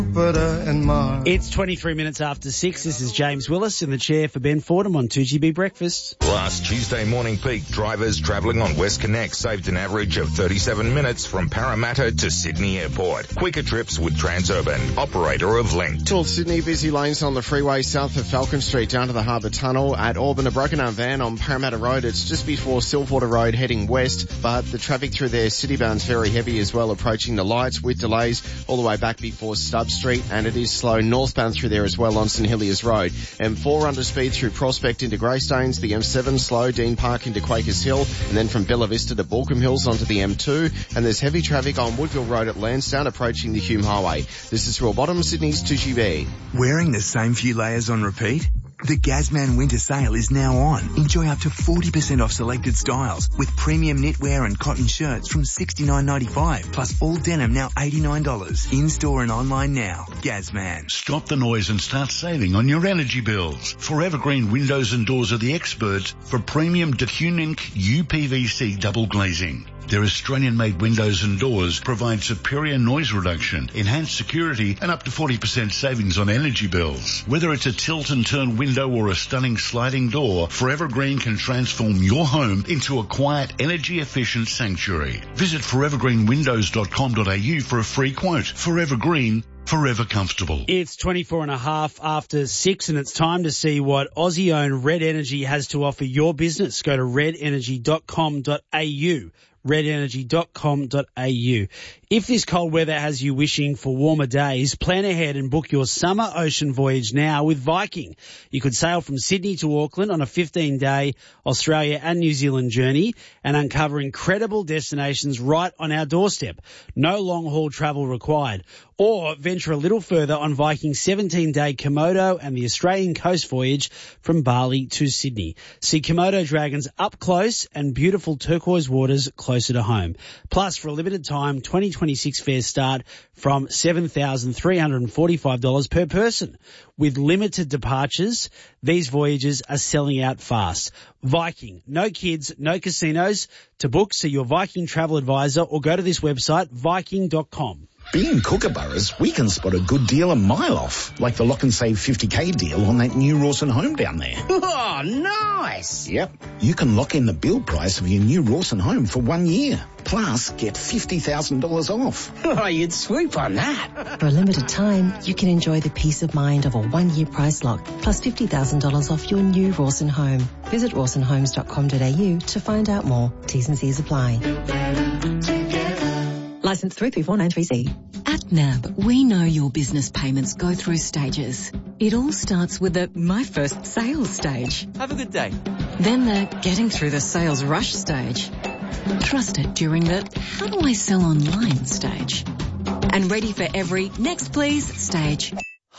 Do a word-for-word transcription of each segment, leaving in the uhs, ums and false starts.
and Mars. It's twenty-three minutes after six. This is James Willis in the chair for Ben Fordham on two G B Breakfast. Last Tuesday morning peak, drivers travelling on WestConnex saved an average of thirty-seven minutes from Parramatta to Sydney Airport. Quicker trips with Transurban, operator of Link. Towards Sydney, busy lanes on the freeway south of Falcon Street down to the Harbour Tunnel. At Auburn, a broken arm van on Parramatta Road. It's just before Silverwater Road heading west, but the traffic through there citybound's very heavy as well, approaching the lights with delays all the way back before Stubbs Street, and it is slow northbound through there as well on St Heliers Road. M four under speed through Prospect into Greystanes, the M seven slow Dean Park into Quakers Hill, and then from Bella Vista to Balcombe Hills onto the M two, and there's heavy traffic on Woodville Road at Lansdowne approaching the Hume Highway. This is Royal Bottom, Sydney's two G B. Wearing the same few layers on repeat? The Gazman Winter Sale is now on. Enjoy up to forty percent off selected styles with premium knitwear and cotton shirts from sixty-nine ninety-five, plus all denim now eighty-nine dollars. In-store and online now. Gazman. Stop the noise and start saving on your energy bills. Forever Green Windows and Doors are the experts for premium Decunink U P V C double glazing. Their Australian-made windows and doors provide superior noise reduction, enhanced security, and up to forty percent savings on energy bills. Whether it's a tilt-and-turn window or a stunning sliding door, Forever Green can transform your home into a quiet, energy-efficient sanctuary. Visit forever green windows dot com dot a u for a free quote. Forever Green, forever comfortable. It's twenty-four and a half after six, and it's time to see what Aussie-owned Red Energy has to offer your business. Go to red energy dot com dot a u. red energy dot com dot a u. If this cold weather has you wishing for warmer days, plan ahead and book your summer ocean voyage now with Viking. You could sail from Sydney to Auckland on a fifteen-day Australia and New Zealand journey and uncover incredible destinations right on our doorstep. No long-haul travel required. Or venture a little further on Viking's seventeen-day Komodo and the Australian coast voyage from Bali to Sydney. See Komodo dragons up close and beautiful turquoise waters closer to home. Plus, for a limited time, twenty twenty-six fares start from seven thousand three hundred forty-five dollars per person. With limited departures, these voyages are selling out fast. Viking, no kids, no casinos. To book, see your Viking travel advisor or go to this website, viking dot com. Being Kookaburras, we can spot a good deal a mile off, like the Lock and Save fifty K deal on that new Rawson home down there. Oh, nice! Yep. You can lock in the build price of your new Rawson home for one year. Plus, get fifty thousand dollars off. Oh, you'd swoop on that. For a limited time, you can enjoy the peace of mind of a one-year price lock, plus fifty thousand dollars off your new Rawson home. Visit rawson homes dot com dot a u to find out more. T's and C's apply. Licence three three four nine three C. At N A B, we know your business payments go through stages. It all starts with the My First Sales stage. Have a good day. Then the Getting Through the Sales Rush stage. Trusted during the How do I sell online stage. And ready for every Next Please stage.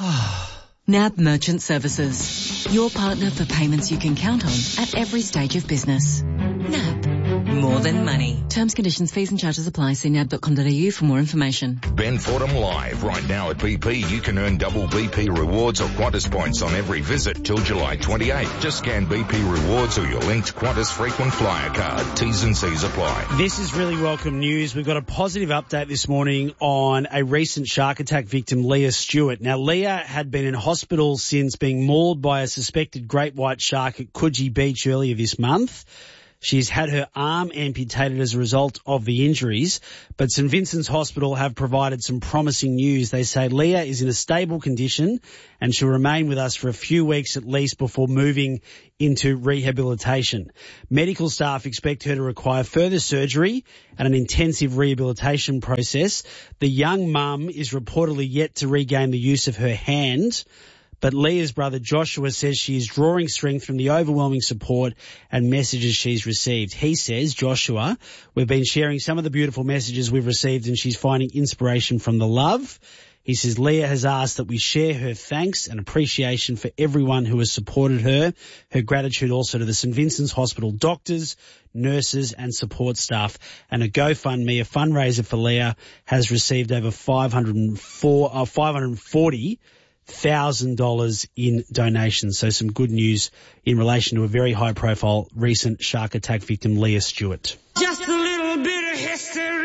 N A B Merchant Services. Your partner for payments you can count on at every stage of business. N A B. More than money. Terms, conditions, fees and charges apply. See nab dot com dot a u for more information. Ben Fordham Live. Right now at B P, you can earn double B P rewards or Qantas points on every visit till July twenty-eighth. Just scan B P rewards or your linked Qantas frequent flyer card. T's and C's apply. This is really welcome news. We've got a positive update this morning on a recent shark attack victim, Leah Stewart. Now, Leah had been in hospital since being mauled by a suspected great white shark at Coogee Beach earlier this month. She's had her arm amputated as a result of the injuries, but St Vincent's Hospital have provided some promising news. They say Leah is in a stable condition and she'll remain with us for a few weeks at least before moving into rehabilitation. Medical staff expect her to require further surgery and an intensive rehabilitation process. The young mum is reportedly yet to regain the use of her hand. But Leah's brother Joshua says she is drawing strength from the overwhelming support and messages she's received. He says, Joshua, we've been sharing some of the beautiful messages we've received and she's finding inspiration from the love. He says Leah has asked that we share her thanks and appreciation for everyone who has supported her. Her gratitude also to the St Vincent's Hospital doctors, nurses and support staff. And a GoFundMe, a fundraiser for Leah, has received over five hundred four, uh, five hundred forty thousand dollars in donations. So some good news in relation to a very high-profile recent shark attack victim, Leah Stewart. Just a little bit of history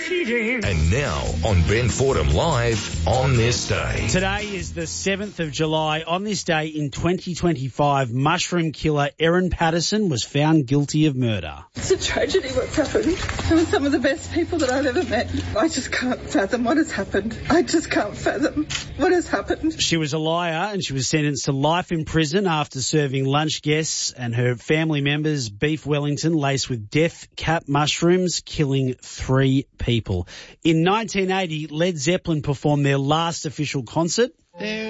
And now on Ben Fordham Live on this day. Today is the seventh of July. On this day in twenty twenty-five, mushroom killer Erin Patterson was found guilty of murder. It's a tragedy what's happened. They were some of the best people that I've ever met. I just can't fathom what has happened. I just can't fathom what has happened. She was a liar and she was sentenced to life in prison after serving lunch guests and her family members beef Wellington laced with death cap mushrooms, killing three people. In nineteen eighty, Led Zeppelin performed their last official concert. There